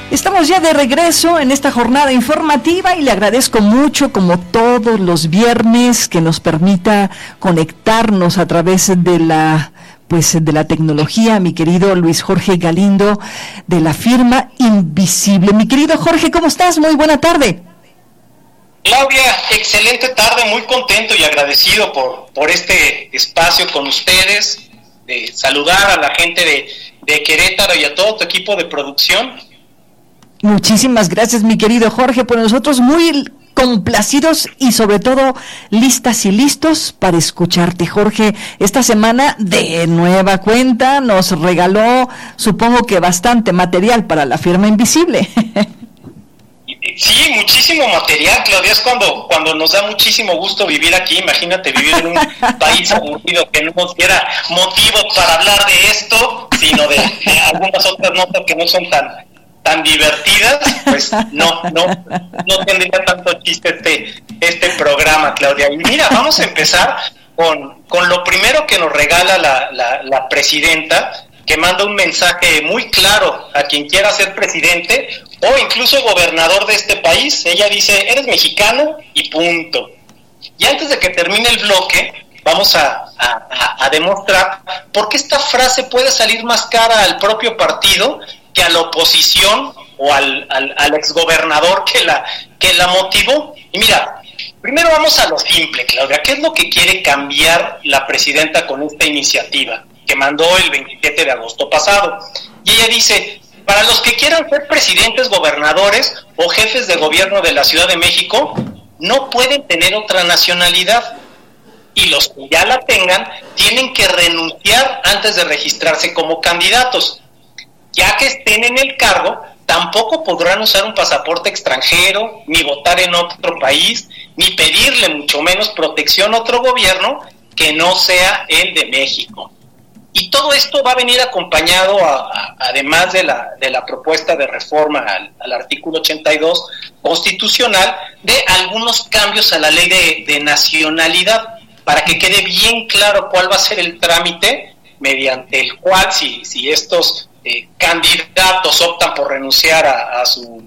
Estamos ya de regreso en esta jornada informativa y le agradezco mucho, como todos los viernes, que nos permita conectarnos a través de la tecnología, mi querido Luis Jorge Galindo, de la firma Invisible. Mi querido Jorge, ¿cómo estás? Muy buena tarde. Claudia, excelente tarde, muy contento y agradecido por este espacio con ustedes, de saludar a la gente de Querétaro y a todo tu equipo de producción. Muchísimas gracias, mi querido Jorge, por nosotros muy complacidos y sobre todo listas y listos para escucharte. Jorge, esta semana de nueva cuenta nos regaló, supongo que bastante material para la firma Invisible. Sí, muchísimo material, Claudia, es cuando nos da muchísimo gusto vivir aquí. Imagínate vivir en un país aburrido que no nos diera motivo para hablar de esto, sino de algunas otras notas que no son tan divertidas. Pues no tendría tanto chiste este programa, Claudia. Y mira, vamos a empezar con lo primero que nos regala la presidenta, que manda un mensaje muy claro a quien quiera ser presidente o incluso gobernador de este país. Ella dice: eres mexicano y punto. Y antes de que termine el bloque, vamos a demostrar por qué esta frase puede salir más cara al propio partido que a la oposición o al exgobernador que la motivó. Y mira, primero vamos a lo simple, Claudia. ¿Qué es lo que quiere cambiar la presidenta con esta iniciativa que mandó el 27 de agosto pasado? Y ella dice: para los que quieran ser presidentes, gobernadores o jefes de gobierno de la Ciudad de México, no pueden tener otra nacionalidad. Y los que ya la tengan tienen que renunciar antes de registrarse como candidatos. Ya que estén en el cargo, tampoco podrán usar un pasaporte extranjero, ni votar en otro país, ni pedirle mucho menos protección a otro gobierno que no sea el de México. Y todo esto va a venir acompañado, además de la propuesta de reforma al artículo 82 constitucional, de algunos cambios a la ley de nacionalidad, para que quede bien claro cuál va a ser el trámite mediante el cual, si estos candidatos optan por renunciar a su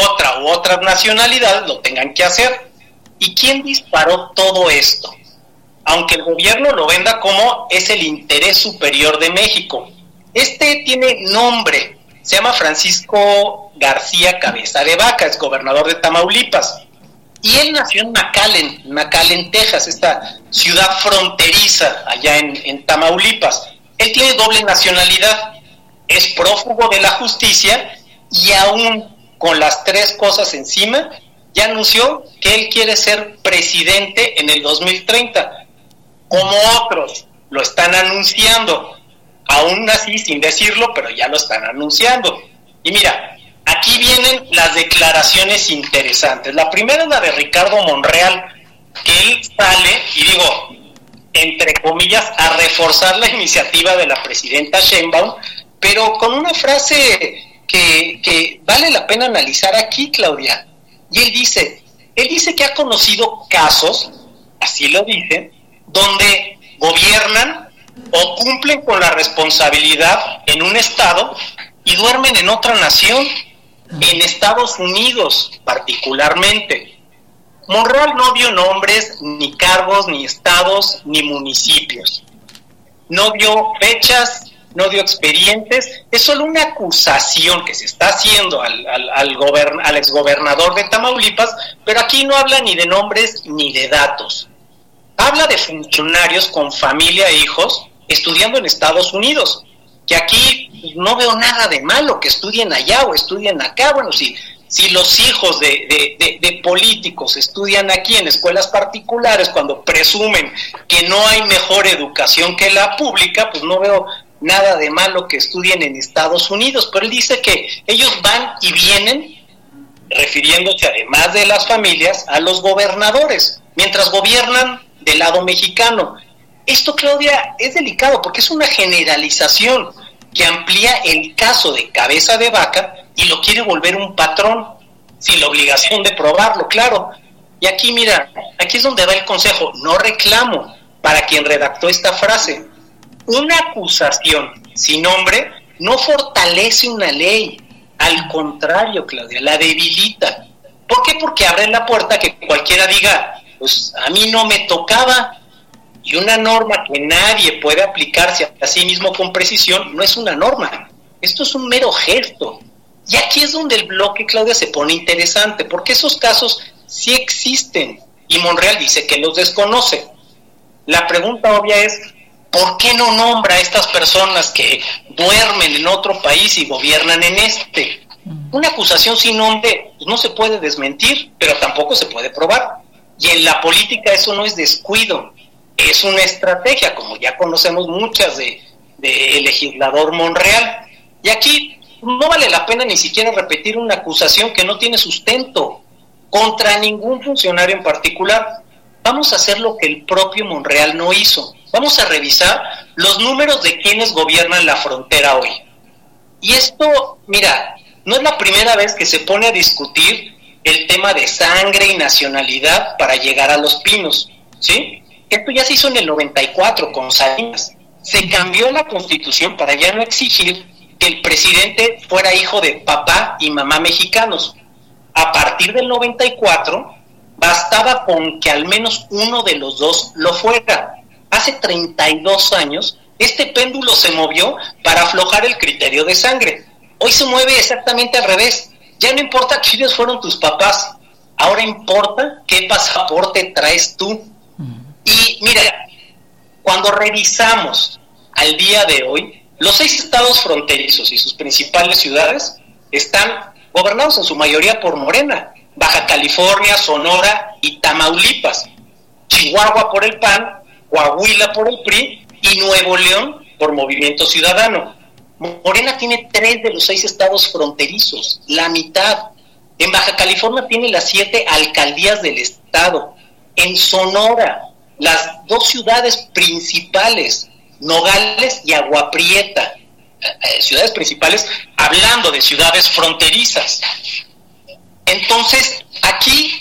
otra nacionalidad, lo tengan que hacer. ¿Y quién disparó todo esto? Aunque el gobierno lo venda como es el interés superior de México. Este tiene nombre, se llama Francisco García Cabeza de Vaca, es gobernador de Tamaulipas. Y él nació en McAllen, Texas, esta ciudad fronteriza allá en Tamaulipas. Él tiene doble nacionalidad, es prófugo de la justicia y aún con las tres cosas encima, ya anunció que él quiere ser presidente en el 2030. Como otros lo están anunciando, aún así sin decirlo, pero ya lo están anunciando. Y mira, aquí vienen las declaraciones interesantes. La primera es la de Ricardo Monreal, que él sale, y digo, entre comillas, a reforzar la iniciativa de la presidenta Sheinbaum, pero con una frase que vale la pena analizar aquí, Claudia. Y él dice que ha conocido casos, así lo dice, donde gobiernan o cumplen con la responsabilidad en un estado y duermen en otra nación, en Estados Unidos particularmente. Monreal no dio nombres, ni cargos, ni estados, ni municipios. No dio fechas, no dio expedientes. Es solo una acusación que se está haciendo al exgobernador de Tamaulipas, pero aquí no habla ni de nombres ni de datos. Habla de funcionarios con familia e hijos estudiando en Estados Unidos, que aquí no veo nada de malo que estudien allá o estudien acá. Bueno, si los hijos de políticos estudian aquí en escuelas particulares cuando presumen que no hay mejor educación que la pública, pues no veo nada de malo que estudien en Estados Unidos. Pero él dice que ellos van y vienen, refiriéndose además de las familias a los gobernadores, mientras gobiernan del lado mexicano. Esto, Claudia, es delicado porque es una generalización que amplía el caso de Cabeza de Vaca y lo quiere volver un patrón, sin la obligación de probarlo, claro. Y aquí, mira, aquí es donde va el consejo, no reclamo para quien redactó esta frase. Una acusación sin nombre no fortalece una ley. Al contrario, Claudia, la debilita. ¿Por qué? Porque abre la puerta a que cualquiera diga, pues a mí no me tocaba. Y una norma que nadie puede aplicarse a sí mismo con precisión no es una norma. Esto es un mero gesto. Y aquí es donde el bloque, Claudia, se pone interesante, porque esos casos sí existen y Monreal dice que los desconoce. La pregunta obvia es, ¿por qué no nombra a estas personas que duermen en otro país y gobiernan en este? Una acusación sin nombre no se puede desmentir, pero tampoco se puede probar. Y en la política eso no es descuido, es una estrategia, como ya conocemos muchas de el legislador Monreal. Y aquí no vale la pena ni siquiera repetir una acusación que no tiene sustento contra ningún funcionario en particular. Vamos a hacer lo que el propio Monreal no hizo. Vamos a revisar los números de quienes gobiernan la frontera hoy. Y esto, mira, no es la primera vez que se pone a discutir el tema de sangre y nacionalidad para llegar a Los Pinos, ¿sí? Esto ya se hizo en el 94 con Salinas. Se cambió la Constitución para ya no exigir que el presidente fuera hijo de papá y mamá mexicanos. A partir del 94, bastaba con que al menos uno de los dos lo fuera. Hace 32 años, este péndulo se movió para aflojar el criterio de sangre. Hoy se mueve exactamente al revés. Ya no importa quiénes fueron tus papás, ahora importa qué pasaporte traes tú. Y mira, cuando revisamos al día de hoy, los 6 estados fronterizos y sus principales ciudades están gobernados en su mayoría por Morena: Baja California, Sonora y Tamaulipas, Chihuahua por el PAN, Coahuila por el PRI y Nuevo León por Movimiento Ciudadano. Morena tiene 3 de los 6 estados fronterizos, la mitad. En Baja California tiene las 7 alcaldías del estado. En Sonora, las 2 ciudades principales, Nogales y Agua Prieta, ciudades principales, hablando de ciudades fronterizas. Entonces, aquí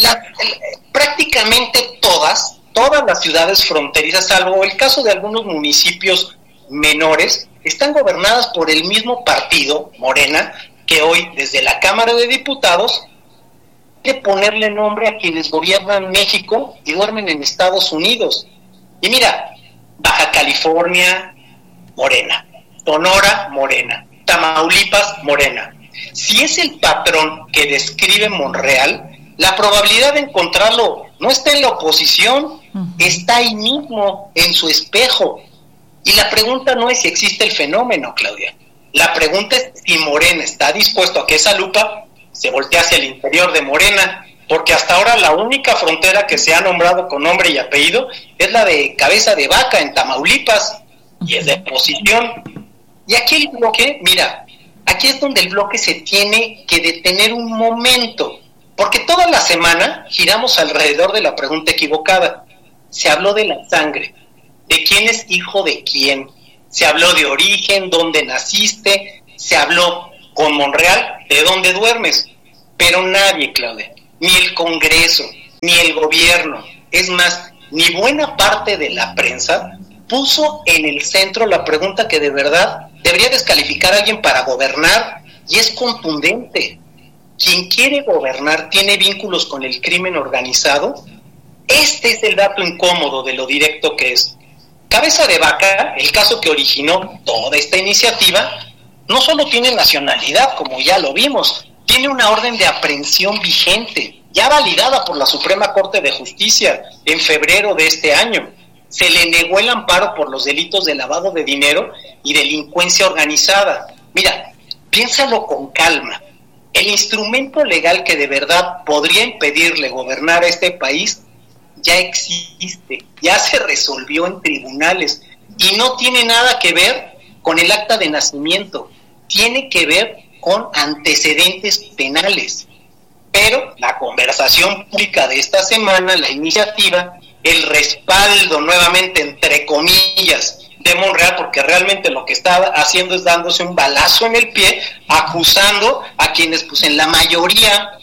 prácticamente todas las ciudades fronterizas, salvo el caso de algunos municipios menores, están gobernadas por el mismo partido, Morena, que hoy desde la Cámara de Diputados quiere ponerle nombre a quienes gobiernan México y duermen en Estados Unidos. Y mira, Baja California, Morena; Sonora, Morena; Tamaulipas, Morena. Si es el patrón que describe Monreal, la probabilidad de encontrarlo no está en la oposición, está ahí mismo, en su espejo. Y la pregunta no es si existe el fenómeno, Claudia. La pregunta es si Morena está dispuesto a que esa lupa se voltee hacia el interior de Morena, porque hasta ahora la única frontera que se ha nombrado con nombre y apellido es la de Cabeza de Vaca en Tamaulipas, y es de oposición. Y aquí el bloque, mira, aquí es donde el bloque se tiene que detener un momento, porque toda la semana giramos alrededor de la pregunta equivocada. Se habló de la sangre, de quién es hijo de quién, se habló de origen, dónde naciste, se habló con Monreal de dónde duermes, pero nadie, Claudia, ni el Congreso, ni el gobierno, es más, ni buena parte de la prensa puso en el centro la pregunta que de verdad debería descalificar a alguien para gobernar, y es contundente. Quien quiere gobernar tiene vínculos con el crimen organizado. Este es el dato incómodo de lo directo que es. Cabeza de Vaca, el caso que originó toda esta iniciativa, no solo tiene nacionalidad, como ya lo vimos, tiene una orden de aprehensión vigente, ya validada por la Suprema Corte de Justicia en febrero de este año. Se le negó el amparo por los delitos de lavado de dinero y delincuencia organizada. Mira, piénsalo con calma. El instrumento legal que de verdad podría impedirle gobernar a este país ya existe, ya se resolvió en tribunales y no tiene nada que ver con el acta de nacimiento, tiene que ver con antecedentes penales. Pero la conversación pública de esta semana, la iniciativa, el respaldo nuevamente entre comillas de Monreal, porque realmente lo que está haciendo es dándose un balazo en el pie, acusando a quienes pues en la mayoría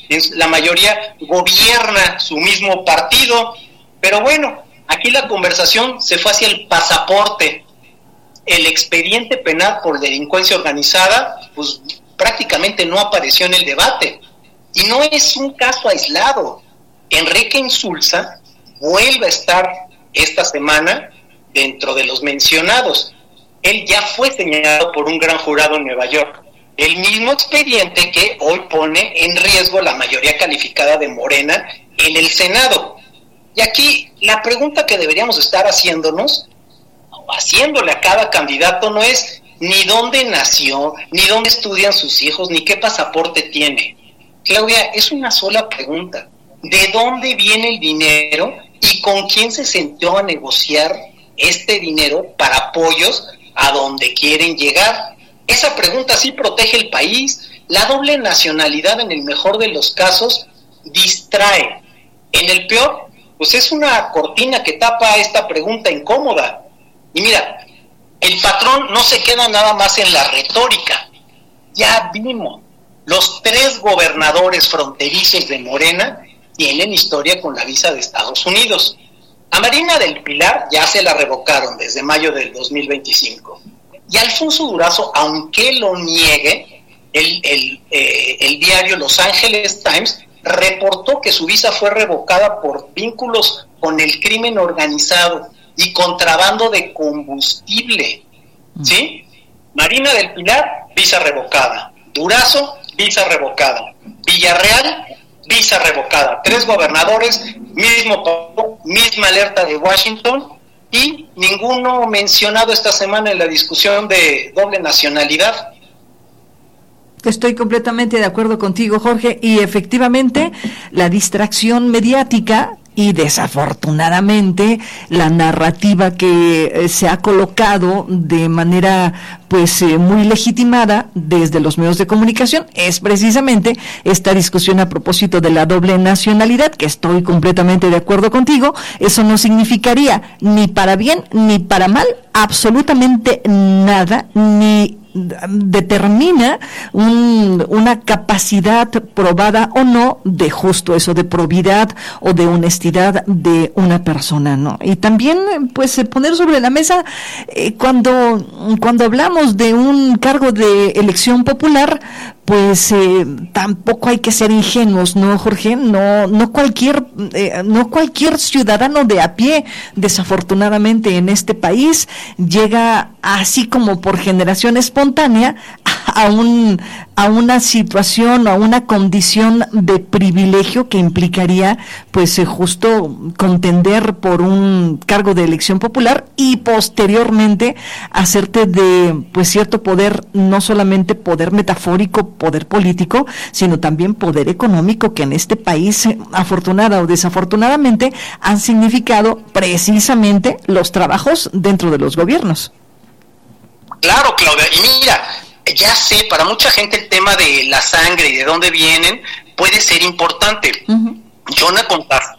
gobierna su mismo partido. Pero bueno, aquí la conversación se fue hacia el pasaporte. El expediente penal por delincuencia organizada, pues prácticamente no apareció en el debate. Y no es un caso aislado. Enrique Insulza vuelve a estar esta semana dentro de los mencionados. Él ya fue señalado por un gran jurado en Nueva York. El mismo expediente que hoy pone en riesgo la mayoría calificada de Morena en el Senado. Y aquí la pregunta que deberíamos estar haciéndonos, o haciéndole a cada candidato, no es ni dónde nació, ni dónde estudian sus hijos, ni qué pasaporte tiene. Claudia, es una sola pregunta. ¿De dónde viene el dinero y con quién se sentó a negociar este dinero para apoyos a donde quieren llegar? Esa pregunta sí protege el país. La doble nacionalidad, en el mejor de los casos, distrae. En el peor, pues es una cortina que tapa esta pregunta incómoda. Y mira, el patrón no se queda nada más en la retórica. Ya vimos, los 3 gobernadores fronterizos de Morena tienen historia con la visa de Estados Unidos. A Marina del Pilar ya se la revocaron desde mayo del 2025. Y Alfonso Durazo, aunque lo niegue, el diario Los Angeles Times reportó que su visa fue revocada por vínculos con el crimen organizado y contrabando de combustible. ¿Sí? Marina del Pilar, visa revocada. Durazo, visa revocada. Villarreal, visa revocada. 3 gobernadores, misma alerta de Washington, y ninguno mencionado esta semana en la discusión de doble nacionalidad. Estoy completamente de acuerdo contigo, Jorge, y efectivamente la distracción mediática y desafortunadamente la narrativa que se ha colocado de manera pues muy legitimada desde los medios de comunicación es precisamente esta discusión a propósito de la doble nacionalidad, que estoy completamente de acuerdo contigo. Eso no significaría ni para bien ni para mal absolutamente nada, ni determina una capacidad probada o no de justo eso, de probidad o de honestidad de una persona, ¿no? Y también pues poner sobre la mesa cuando hablamos de un cargo de elección popular, pues tampoco hay que ser ingenuos, ¿no, Jorge? No cualquier ciudadano de a pie, desafortunadamente en este país, llega así como por generación espontánea a una situación, a una condición de privilegio que implicaría pues justo contender por un cargo de elección popular y posteriormente hacerte de pues cierto poder, no solamente poder metafórico, poder político, sino también poder económico, que en este país, afortunada o desafortunadamente, han significado precisamente los trabajos dentro de los gobiernos. Claro, Claudia, y mira, ya sé, para mucha gente el tema de la sangre y de dónde vienen puede ser importante. Uh-huh. Yo no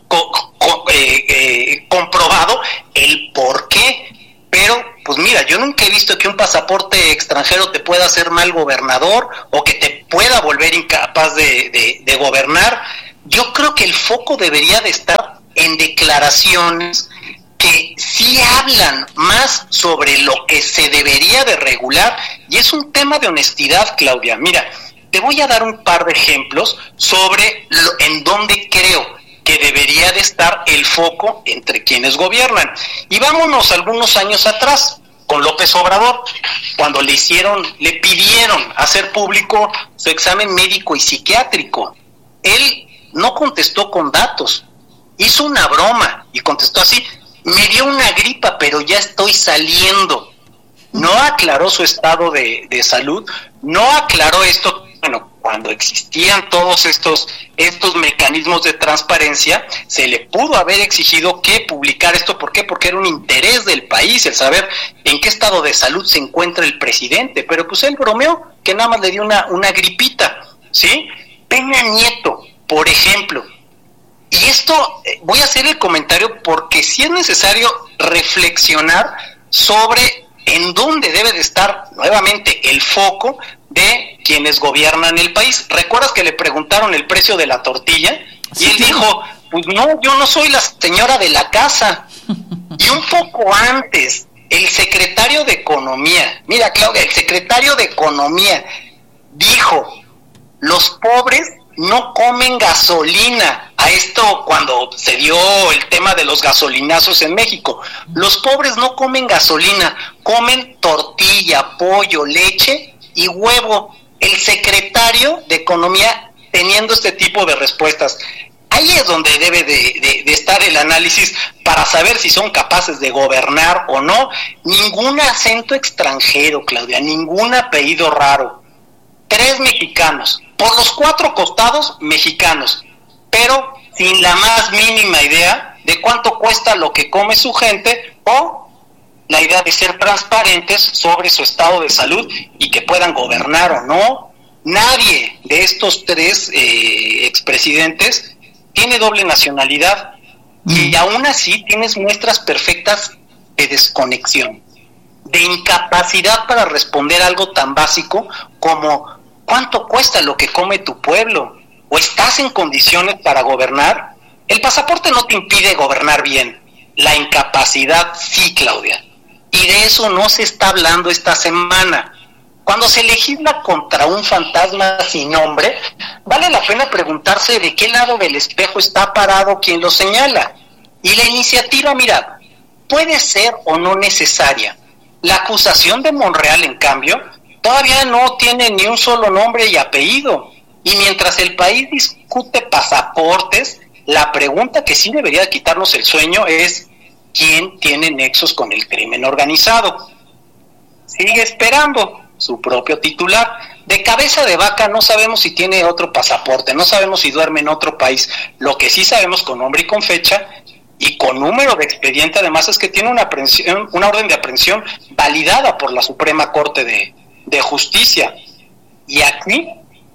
he comprobado el por qué, pero pues mira, yo nunca he visto que un pasaporte extranjero te pueda hacer mal gobernador o que te pueda volver incapaz de gobernar. Yo creo que el foco debería de estar en declaraciones que sí hablan más sobre lo que se debería de regular, y es un tema de honestidad, Claudia. Mira, te voy a dar un par de ejemplos sobre en dónde creo que debería de estar el foco entre quienes gobiernan. Y vámonos algunos años atrás, con López Obrador, cuando le pidieron hacer público su examen médico y psiquiátrico. Él no contestó con datos, hizo una broma y contestó así: me dio una gripa, pero ya estoy saliendo. No aclaró su estado de salud, no aclaró esto. Bueno, cuando existían todos estos mecanismos de transparencia, se le pudo haber exigido que publicara esto. ¿Por qué? Porque era un interés del país el saber en qué estado de salud se encuentra el presidente. Pero pues él bromeó que nada más le dio una gripita, ¿sí? Peña Nieto, por ejemplo. Y esto, voy a hacer el comentario porque sí es necesario reflexionar sobre en dónde debe de estar nuevamente el foco de quienes gobiernan el país. ¿Recuerdas que le preguntaron el precio de la tortilla? Y él dijo, pues no, yo no soy la señora de la casa. Y un poco antes, el secretario de Economía, mira, Claudia, el secretario de Economía dijo, los pobres no comen gasolina. A esto cuando se dio el tema de los gasolinazos en México. Los pobres no comen gasolina, comen tortilla, pollo, leche y huevo. El secretario de Economía teniendo este tipo de respuestas. Ahí es donde debe de estar el análisis para saber si son capaces de gobernar o no. Ningún acento extranjero, Claudia, ningún apellido raro. 3 mexicanos, por los 4 costados mexicanos, pero sin la más mínima idea de cuánto cuesta lo que come su gente o la idea de ser transparentes sobre su estado de salud y que puedan gobernar o no. Nadie de estos 3 expresidentes tiene doble nacionalidad y aún así tienes muestras perfectas de desconexión, de incapacidad para responder algo tan básico como ¿cuánto cuesta lo que come tu pueblo? ¿O estás en condiciones para gobernar? El pasaporte no te impide gobernar bien, la incapacidad sí, Claudia, y de eso no se está hablando esta semana. Cuando se legisla contra un fantasma sin nombre, vale la pena preguntarse de qué lado del espejo está parado quien lo señala. Y la iniciativa, mira, puede ser o no necesaria. La acusación de Monreal, en cambio, todavía no tiene ni un solo nombre y apellido. Y mientras el país discute pasaportes, la pregunta que sí debería quitarnos el sueño es ¿quién tiene nexos con el crimen organizado? Sigue esperando su propio titular. De cabeza de vaca no sabemos si tiene otro pasaporte, no sabemos si duerme en otro país. Lo que sí sabemos con nombre y con fecha y con número de expediente además es que tiene una orden de aprehensión validada por la Suprema Corte de Justicia. Y aquí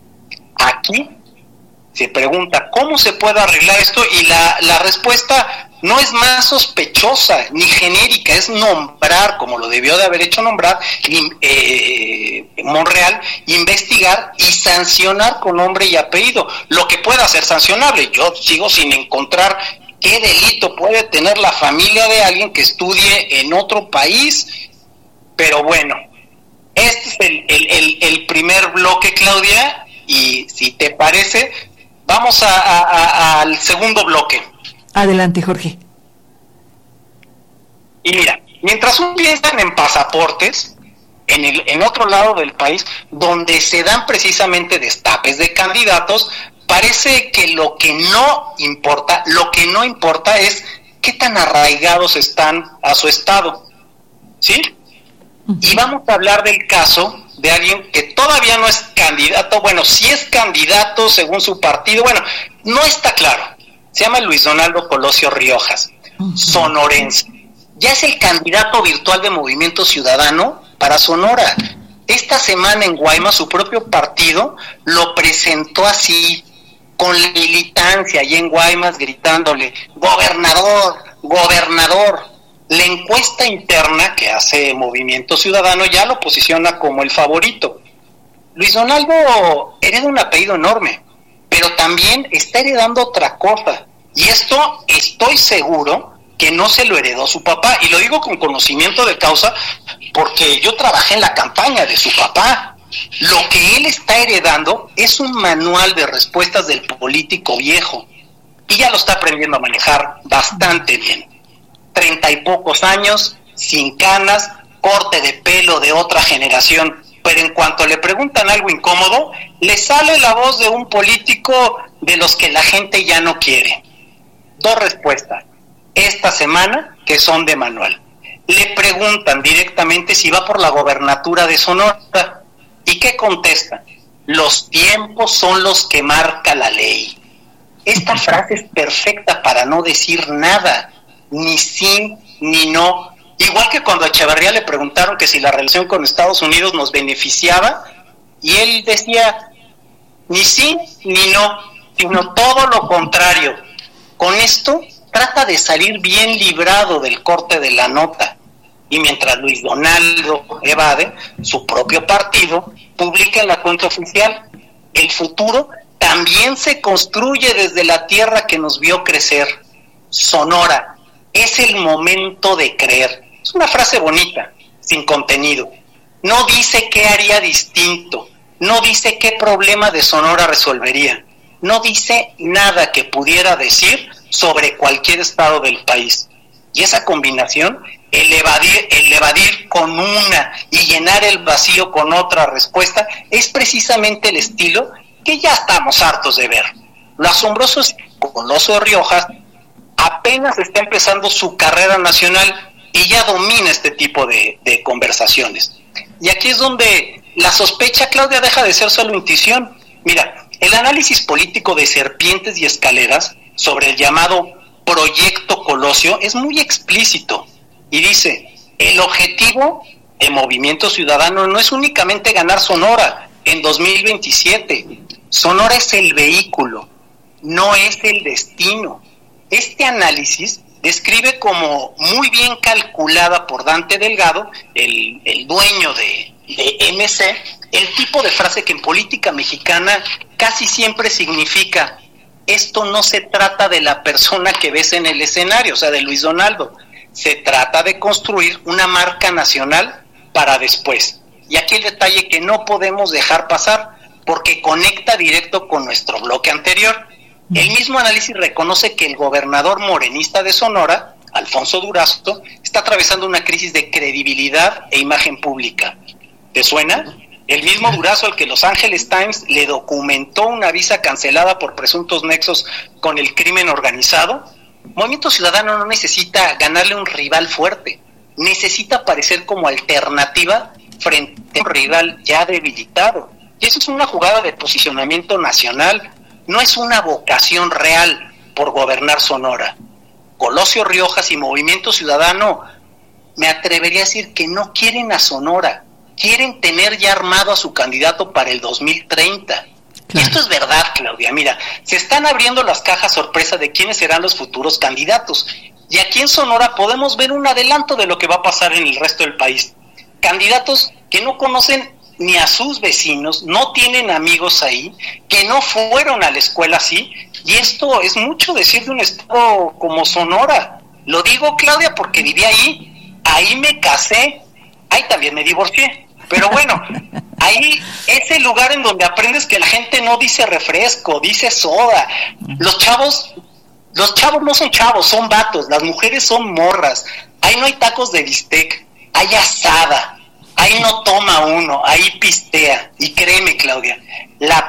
se pregunta ¿cómo se puede arreglar esto? Y la respuesta no es más sospechosa ni genérica, es nombrar, como lo debió de haber hecho nombrar Monreal, investigar y sancionar con nombre y apellido, lo que pueda ser sancionable. Yo sigo sin encontrar qué delito puede tener la familia de alguien que estudie en otro país, pero bueno, este es el primer bloque, Claudia, y si te parece, vamos al segundo bloque. Adelante, Jorge. Y mira, mientras uno piensan en pasaportes, en otro lado del país, donde se dan precisamente destapes de candidatos, parece que lo que no importa es qué tan arraigados están a su estado, ¿sí? Y vamos a hablar del caso de alguien que todavía no es candidato, bueno, sí es candidato según su partido, bueno, no está claro. Se llama Luis Donaldo Colosio Riojas, sonorense. Ya es el candidato virtual de Movimiento Ciudadano para Sonora. Esta semana en Guaymas su propio partido lo presentó así, con militancia, y en Guaymas gritándole, gobernador, gobernador. La encuesta interna que hace Movimiento Ciudadano ya lo posiciona como el favorito. Luis Donaldo hereda un apellido enorme, pero también está heredando otra cosa, y esto estoy seguro que no se lo heredó su papá, y lo digo con conocimiento de causa porque yo trabajé en la campaña de su papá. Lo que él está heredando es un manual de respuestas del político viejo, y ya lo está aprendiendo a manejar bastante bien. 30 y pocos años, sin canas, corte de pelo de otra generación, pero en cuanto le preguntan algo incómodo, le sale la voz de un político de los que la gente ya no quiere. 2 respuestas esta semana que son de manual. Le preguntan directamente si va por la gobernatura de Sonora, ¿y qué contesta? Los tiempos son los que marca la ley. Esta frase es perfecta para no decir nada, ni sí ni no. Igual que cuando a Echeverría le preguntaron que si la relación con Estados Unidos nos beneficiaba, y él decía ni sí ni no, sino todo lo contrario. Con esto trata de salir bien librado del corte de la nota. Y mientras Luis Donaldo evade, su propio partido publica en la cuenta oficial: el futuro también se construye desde la tierra que nos vio crecer. Sonora, es el momento de creer. Es una frase bonita, sin contenido. No dice qué haría distinto, no dice qué problema de Sonora resolvería, no dice nada que pudiera decir sobre cualquier estado del país. Y esa combinación, el evadir con una y llenar el vacío con otra respuesta, es precisamente el estilo que ya estamos hartos de ver. Lo asombroso es que Colosio Riojas apenas está empezando su carrera nacional y ya domina este tipo de conversaciones. Y aquí es donde la sospecha, Claudia, deja de ser solo intuición. Mira, el análisis político de Serpientes y Escaleras sobre el llamado Proyecto Colosio es muy explícito y dice: el objetivo de Movimiento Ciudadano no es únicamente ganar Sonora en 2027. Sonora es el vehículo, no es el destino. Este análisis describe como muy bien calculada por Dante Delgado, el dueño de MC, el tipo de frase que en política mexicana casi siempre significa: esto no se trata de la persona que ves en el escenario, o sea, de Luis Donaldo, se trata de construir una marca nacional para después. Y aquí el detalle que no podemos dejar pasar, porque conecta directo con nuestro bloque anterior. El mismo análisis reconoce que el gobernador morenista de Sonora, Alfonso Durazo, está atravesando una crisis de credibilidad e imagen pública. ¿Te suena? El mismo Durazo al que Los Angeles Times le documentó una visa cancelada por presuntos nexos con el crimen organizado. Movimiento Ciudadano no necesita ganarle un rival fuerte, necesita aparecer como alternativa frente a un rival ya debilitado. Y eso es una jugada de posicionamiento nacional, no es una vocación real por gobernar Sonora. Colosio Riojas y Movimiento Ciudadano, me atrevería a decir que no quieren a Sonora, quieren tener ya armado a su candidato para el 2030. Claro. Y esto es verdad, Claudia. Mira, se están abriendo las cajas sorpresa de quiénes serán los futuros candidatos. Y aquí en Sonora podemos ver un adelanto de lo que va a pasar en el resto del país. Candidatos que no conocen ni a sus vecinos, no tienen amigos ahí, que no fueron a la escuela así. Y esto es mucho decir de un estado como Sonora. Lo digo, Claudia, porque viví ahí me casé, ahí también me divorcié. Pero bueno, ahí es el lugar en donde aprendes que la gente no dice refresco, dice soda. Los chavos no son chavos, son vatos. Las mujeres son morras. Ahí no hay tacos de bistec, hay asada. Ahí no toma uno, ahí pistea. Y créeme, Claudia, en la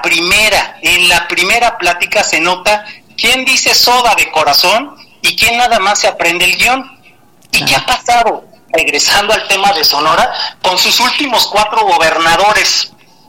primera plática se nota quién dice soda de corazón y quién nada más se aprende el guión. ¿Y qué ha pasado? Regresando al tema de Sonora, con sus últimos 4 gobernadores,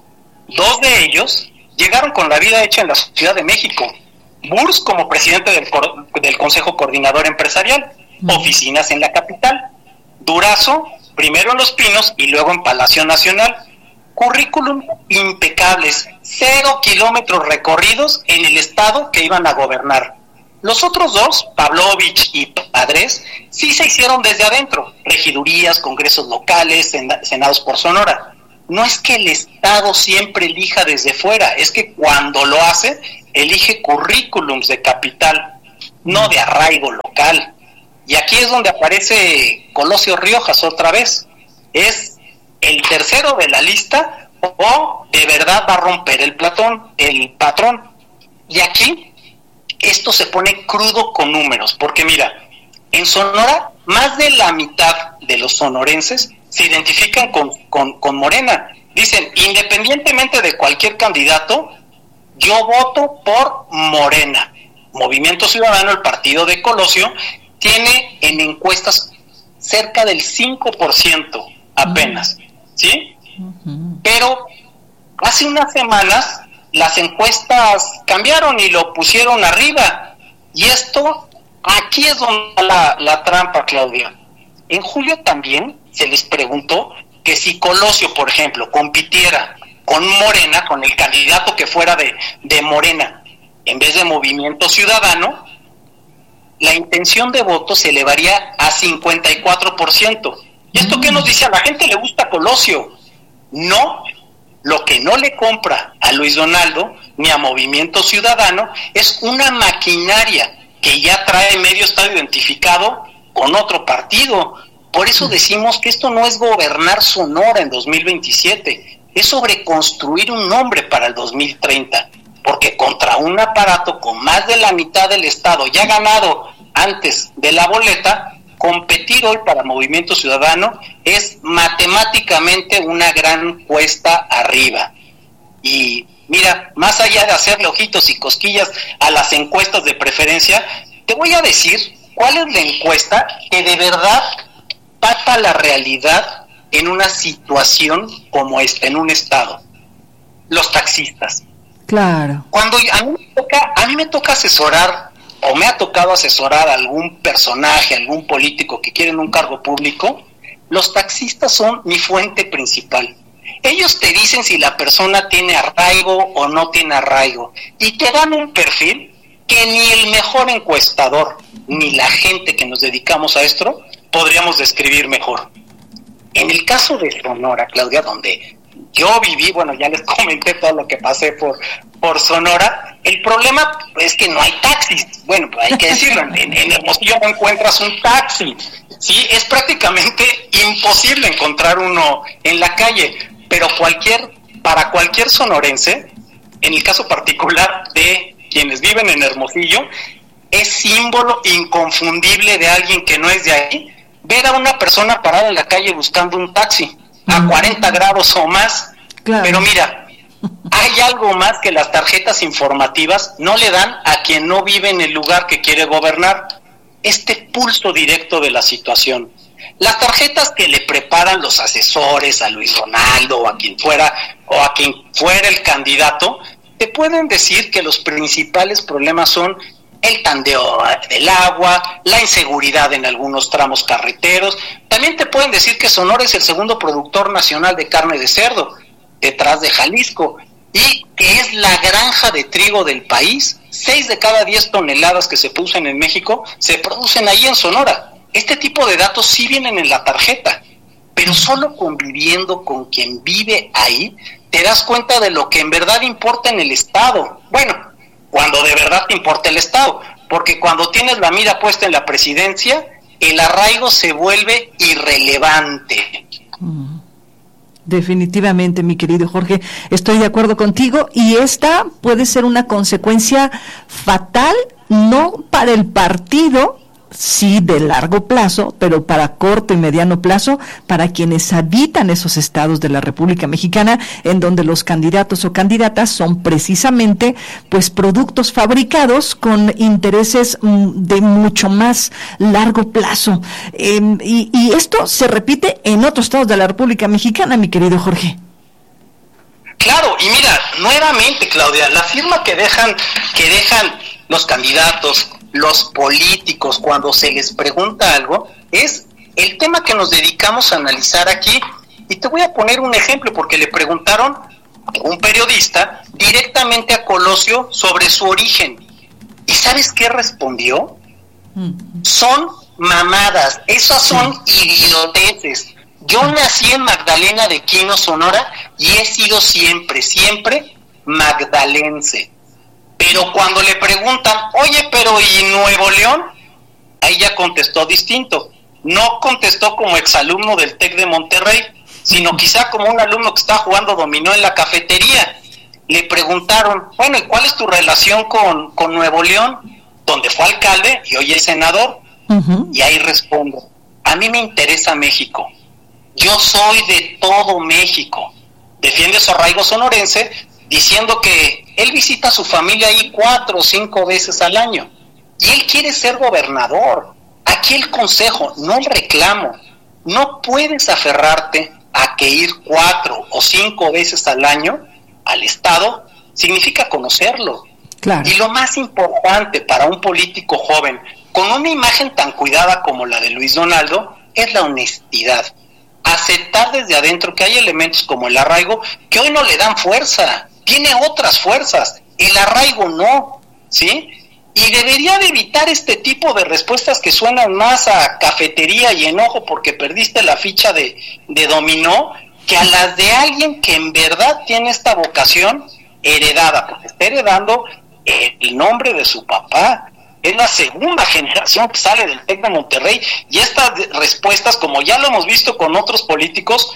2 de ellos llegaron con la vida hecha en la Ciudad de México. Burs como presidente del Consejo Coordinador Empresarial, oficinas en la capital. Durazo, primero en Los Pinos y luego en Palacio Nacional. Currículum impecables, 0 kilómetros recorridos en el estado que iban a gobernar. Los otros 2, Pavlovich y Padres, sí se hicieron desde adentro, regidurías, congresos locales, senados por Sonora. No es que el estado siempre elija desde fuera, es que cuando lo hace, elige currículums de capital, no de arraigo local. Y aquí es donde aparece Colosio Riojas otra vez. ¿Es el tercero de la lista o de verdad va a romper el patrón? Y aquí esto se pone crudo con números, porque mira, en Sonora más de la mitad de los sonorenses se identifican con Morena. Dicen, independientemente de cualquier candidato, yo voto por Morena. Movimiento Ciudadano, el partido de Colosio, tiene en encuestas cerca del 5% apenas, ¿sí? Pero hace unas semanas las encuestas cambiaron y lo pusieron arriba. Y esto, aquí es donde está la trampa, Claudia. En julio también se les preguntó que si Colosio, por ejemplo, compitiera con Morena, con el candidato que fuera de Morena, en vez de Movimiento Ciudadano, la intención de voto se elevaría a 54%. ¿Y esto qué nos dice? A la gente le gusta Colosio. No, lo que no le compra a Luis Donaldo ni a Movimiento Ciudadano es una maquinaria que ya trae medio estado identificado con otro partido. Por eso decimos que esto no es gobernar Sonora en 2027, es sobre construir un nombre para el 2030, porque contra un aparato con más de la mitad del Estado ya ganado antes de la boleta, competir hoy para Movimiento Ciudadano es matemáticamente una gran cuesta arriba. Y mira, más allá de hacerle ojitos y cosquillas a las encuestas de preferencia, te voy a decir cuál es la encuesta que de verdad pata la realidad en una situación como esta, en un estado. Los taxistas. Claro. Cuando a mí me toca asesorar, o me ha tocado asesorar a algún personaje, algún político que quiere un cargo público, los taxistas son mi fuente principal. Ellos te dicen si la persona tiene arraigo o no tiene arraigo, y te dan un perfil que ni el mejor encuestador, ni la gente que nos dedicamos a esto, podríamos describir mejor. En el caso de Sonora, Claudia, donde yo viví, bueno, ya les comenté todo lo que pasé por Sonora, el problema es que no hay taxis. Bueno, pues hay que decirlo, en Hermosillo no encuentras un taxi, ¿sí? Es prácticamente imposible encontrar uno en la calle, pero para cualquier sonorense, en el caso particular de quienes viven en Hermosillo, es símbolo inconfundible de alguien que no es de ahí, ver a una persona parada en la calle buscando un taxi a 40 grados o más. Claro. Pero mira, hay algo más que las tarjetas informativas no le dan a quien no vive en el lugar que quiere gobernar: este pulso directo de la situación. Las tarjetas que le preparan los asesores a Luis Donaldo o a quien fuera el candidato, te pueden decir que los principales problemas son el tandeo del agua, la inseguridad en algunos tramos carreteros. También te pueden decir que Sonora es el segundo productor nacional de carne de cerdo, detrás de Jalisco, y que es la granja de trigo del país. 6 de cada 10 toneladas que se producen en México se producen ahí en Sonora. Este tipo de datos sí vienen en la tarjeta, pero solo conviviendo con quien vive ahí te das cuenta de lo que en verdad importa en el Estado. Bueno, cuando de verdad te importa el Estado, porque cuando tienes la mira puesta en la presidencia, el arraigo se vuelve irrelevante. Definitivamente, mi querido Jorge, estoy de acuerdo contigo, y esta puede ser una consecuencia fatal, no para el partido, sí de largo plazo, pero para corto y mediano plazo, para quienes habitan esos estados de la República Mexicana, en donde los candidatos o candidatas son precisamente pues productos fabricados con intereses de mucho más largo plazo. Y esto se repite en otros estados de la República Mexicana, mi querido Jorge. Claro, y mira, nuevamente, Claudia, la firma que dejan los candidatos, los políticos, cuando se les pregunta algo, es el tema que nos dedicamos a analizar aquí. Y te voy a poner un ejemplo, porque le preguntaron a un periodista directamente a Colosio sobre su origen. ¿Y sabes qué respondió? Son mamadas, esas son idioteces. Yo nací en Magdalena de Quino, Sonora, y he sido siempre magdalense. Pero cuando le preguntan, oye, pero ¿y Nuevo León? Ahí ya contestó distinto. No contestó como exalumno del TEC de Monterrey, sino quizá como un alumno que está jugando dominó en la cafetería. Le preguntaron, bueno, ¿y cuál es tu relación con Nuevo León? Donde fue alcalde y hoy es senador. Y ahí respondo, a mí me interesa México. Yo soy de todo México. Defiende su arraigo sonorense, diciendo que él visita a su familia ahí 4 o 5 veces al año, y él quiere ser gobernador. Aquí el consejo, no el reclamo. No puedes aferrarte a que ir 4 o 5 veces al año al Estado significa conocerlo. Claro. Y lo más importante para un político joven, con una imagen tan cuidada como la de Luis Donaldo, es la honestidad. Aceptar desde adentro que hay elementos como el arraigo que hoy no le dan fuerza, tiene otras fuerzas, el arraigo no, ¿sí? Y debería de evitar este tipo de respuestas que suenan más a cafetería y enojo porque perdiste la ficha de dominó, que a las de alguien que en verdad tiene esta vocación heredada, porque está heredando el nombre de su papá. Es la segunda generación que sale del TEC de Monterrey, y estas respuestas, como ya lo hemos visto con otros políticos,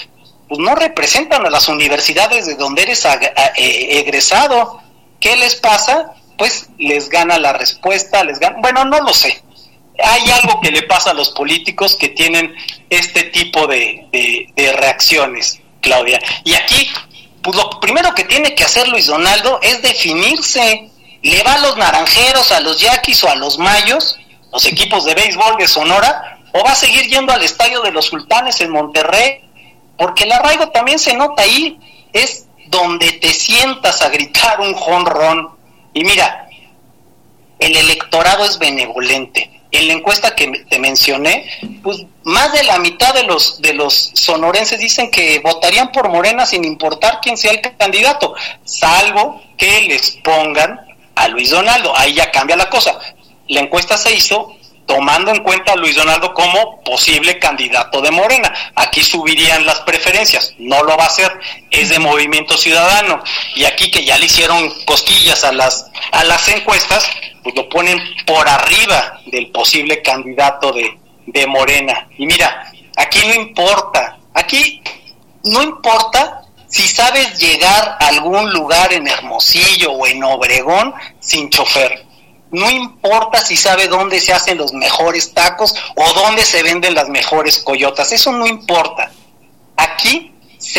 pues no representan a las universidades de donde eres egresado. ¿Qué les pasa? Pues les gana la respuesta, bueno, no lo sé. Hay algo que le pasa a los políticos que tienen este tipo de reacciones, Claudia. Y aquí, pues lo primero que tiene que hacer Luis Donaldo es definirse. ¿Le va a los Naranjeros, a los Yaquis o a los Mayos, los equipos de béisbol de Sonora, o va a seguir yendo al estadio de los Sultanes en Monterrey? Porque el arraigo también se nota ahí, es donde te sientas a gritar un jonrón. Y mira, el electorado es benevolente. En la encuesta que te mencioné, pues más de la mitad de los sonorenses dicen que votarían por Morena sin importar quién sea el candidato, salvo que les pongan a Luis Donaldo. Ahí ya cambia la cosa. La encuesta se hizo tomando en cuenta a Luis Donaldo como posible candidato de Morena. Aquí subirían las preferencias, no lo va a hacer, es de Movimiento Ciudadano. Y aquí que ya le hicieron cosquillas a las encuestas, pues lo ponen por arriba del posible candidato de Morena. Y mira, aquí no importa si sabes llegar a algún lugar en Hermosillo o en Obregón sin chofer. No importa si sabe dónde se hacen los mejores tacos o dónde se venden las mejores coyotas, eso no importa. Aquí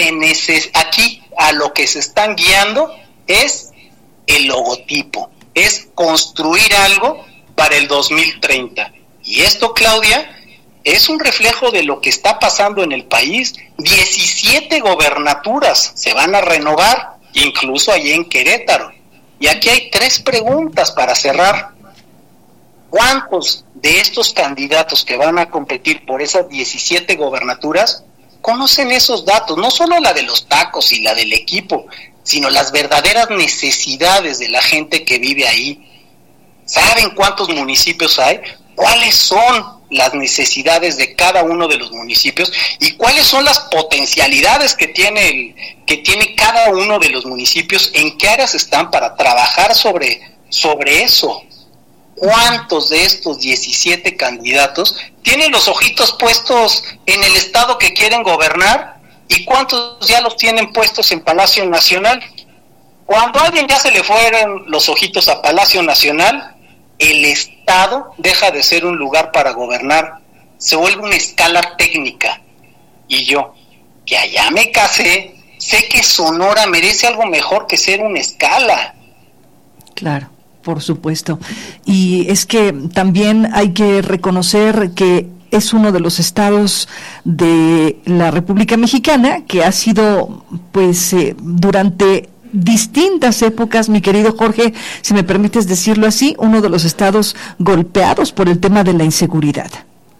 a lo que se están guiando es el logotipo, es construir algo para el 2030. Y esto, Claudia, es un reflejo de lo que está pasando en el país. 17 gobernaturas se van a renovar, incluso allí en Querétaro. Y aquí hay 3 preguntas para cerrar. ¿Cuántos de estos candidatos que van a competir por esas 17 gobernaturas conocen esos datos? No solo la de los tacos y la del equipo, sino las verdaderas necesidades de la gente que vive ahí. ¿Saben cuántos municipios hay? ¿Cuáles son las necesidades de cada uno de los municipios? ¿Y cuáles son las potencialidades que tiene cada uno de los municipios? ¿En qué áreas están para trabajar sobre eso? ¿Cuántos de estos 17 candidatos tienen los ojitos puestos en el estado que quieren gobernar? ¿Y cuántos ya los tienen puestos en Palacio Nacional? Cuando a alguien ya se le fueron los ojitos a Palacio Nacional, el estado deja de ser un lugar para gobernar, se vuelve una escala técnica. Y yo, que allá me casé, sé que Sonora merece algo mejor que ser una escala. Claro. Por supuesto. Y es que también hay que reconocer que es uno de los estados de la República Mexicana que ha sido, pues, durante distintas épocas, mi querido Jorge, si me permites decirlo así, uno de los estados golpeados por el tema de la inseguridad.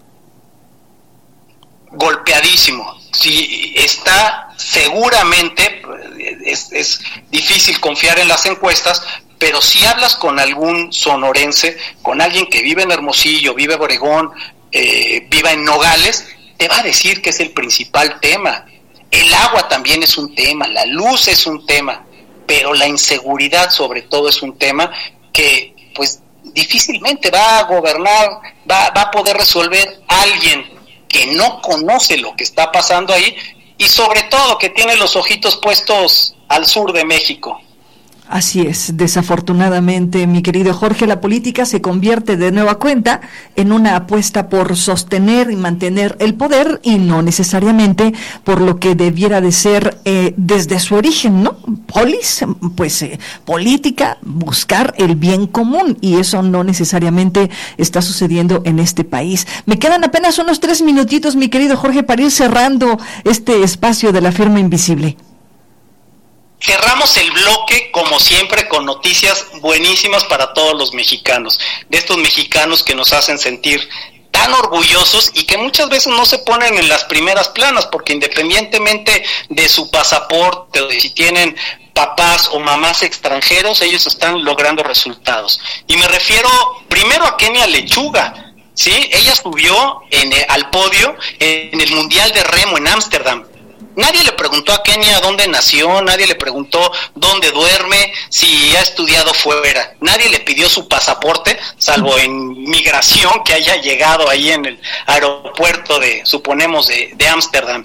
Golpeadísimo. Sí, está seguramente, es difícil confiar en las encuestas, pero si hablas con algún sonorense, con alguien que vive en Hermosillo, vive en Obregón, viva en Nogales, te va a decir que es el principal tema. El agua también es un tema, la luz es un tema, pero la inseguridad sobre todo es un tema que pues difícilmente va a gobernar, va a poder resolver alguien que no conoce lo que está pasando ahí y sobre todo que tiene los ojitos puestos al sur de México. Así es, desafortunadamente, mi querido Jorge, la política se convierte de nueva cuenta en una apuesta por sostener y mantener el poder y no necesariamente por lo que debiera de ser desde su origen, ¿no? Política, buscar el bien común, y eso no necesariamente está sucediendo en este país. Me quedan apenas unos 3 minutitos, mi querido Jorge, para ir cerrando este espacio de la firma invisible. Cerramos el bloque, como siempre, con noticias buenísimas para todos los mexicanos, de estos mexicanos que nos hacen sentir tan orgullosos y que muchas veces no se ponen en las primeras planas, porque independientemente de su pasaporte o de si tienen papás o mamás extranjeros, ellos están logrando resultados. Y me refiero primero a Kenia Lechuga, ¿sí? Ella subió al podio en el Mundial de Remo en Ámsterdam. Nadie le preguntó a Kenia dónde nació, nadie le preguntó dónde duerme, si ha estudiado fuera. Nadie le pidió su pasaporte, salvo en migración, que haya llegado ahí en el aeropuerto de Ámsterdam.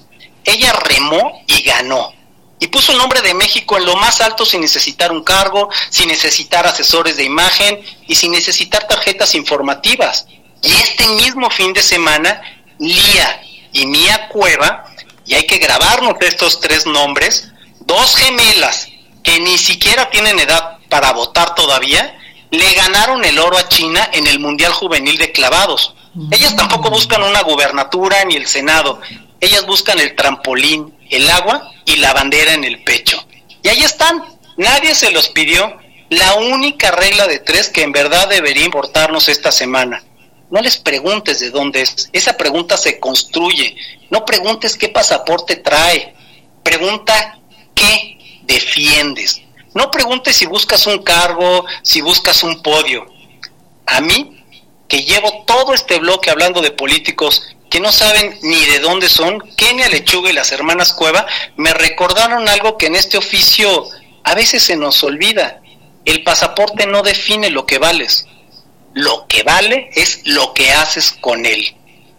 ella remó y ganó. Y puso el nombre de México en lo más alto sin necesitar un cargo, sin necesitar asesores de imagen y sin necesitar tarjetas informativas. Y este mismo fin de semana, Lía y Mía Cueva, y hay que grabarnos estos 3 nombres, 2 gemelas que ni siquiera tienen edad para votar todavía, le ganaron el oro a China en el Mundial Juvenil de Clavados. Ellas tampoco buscan una gubernatura ni el Senado, ellas buscan el trampolín, el agua y la bandera en el pecho. Y ahí están, nadie se los pidió. La única regla de 3 que en verdad debería importarnos esta semana: no les preguntes de dónde es, esa pregunta se construye. No preguntes qué pasaporte trae, pregunta qué defiendes. No preguntes si buscas un cargo, si buscas un podio. A mí, que llevo todo este bloque hablando de políticos que no saben ni de dónde son, Kenia Lechuga y las hermanas Cueva me recordaron algo que en este oficio a veces se nos olvida. El pasaporte no define lo que vales. Lo que vale es lo que haces con él.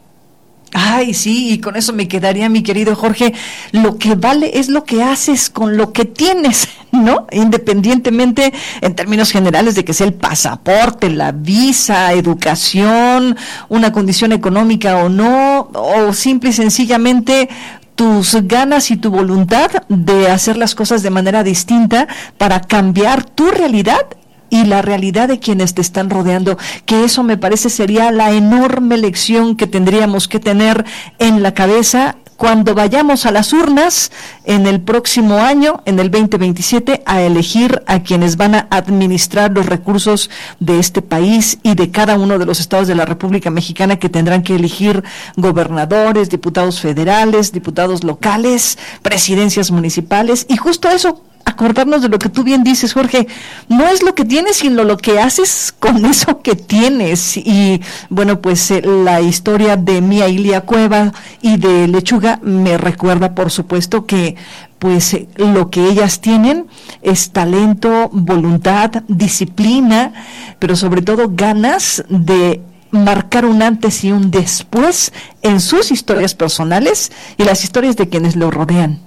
Ay, sí, y con eso me quedaría, mi querido Jorge. Lo que vale es lo que haces con lo que tienes, ¿no? Independientemente, en términos generales, de que sea el pasaporte, la visa, educación, una condición económica o no, o simple y sencillamente tus ganas y tu voluntad de hacer las cosas de manera distinta para cambiar tu realidad y la realidad de quienes te están rodeando, que eso me parece sería la enorme lección que tendríamos que tener en la cabeza cuando vayamos a las urnas en el próximo año, en el 2027, a elegir a quienes van a administrar los recursos de este país y de cada uno de los estados de la República Mexicana, que tendrán que elegir gobernadores, diputados federales, diputados locales, presidencias municipales, y justo eso, acordarnos de lo que tú bien dices, Jorge, no es lo que tienes, sino lo que haces con eso que tienes. Y bueno, pues la historia de Mía y Lía Cueva y de Lechuga me recuerda, por supuesto, que pues lo que ellas tienen es talento, voluntad, disciplina, pero sobre todo ganas de marcar un antes y un después en sus historias personales y las historias de quienes lo rodean.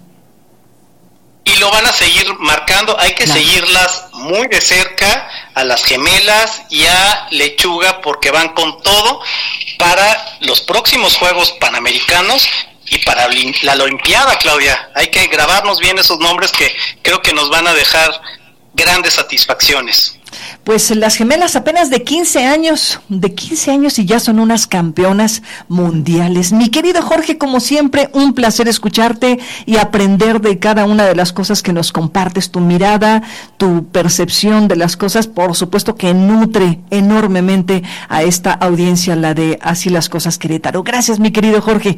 Y lo van a seguir marcando, hay que seguirlas muy de cerca, a las gemelas y a Lechuga, porque van con todo para los próximos Juegos Panamericanos y para la Olimpiada, Claudia. Hay que grabarnos bien esos nombres que creo que nos van a dejar grandes satisfacciones. Pues las gemelas apenas de 15 años y ya son unas campeonas mundiales. Mi querido Jorge, como siempre, un placer escucharte y aprender de cada una de las cosas que nos compartes, tu mirada, tu percepción de las cosas, por supuesto que nutre enormemente a esta audiencia, la de Así las Cosas Querétaro. Gracias, mi querido Jorge.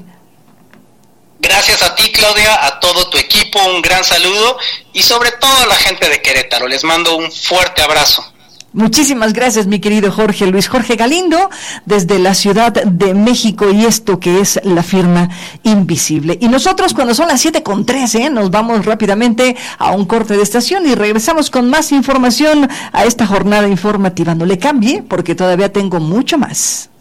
Gracias a ti, Claudia, a todo tu equipo, un gran saludo y sobre todo a la gente de Querétaro. Les mando un fuerte abrazo. Muchísimas gracias, mi querido Jorge. Luis Jorge Galindo, desde la Ciudad de México, y esto que es la firma Invisible. Y nosotros, cuando son las 7:13, nos vamos rápidamente a un corte de estación y regresamos con más información a esta jornada informativa. No le cambie, porque todavía tengo mucho más.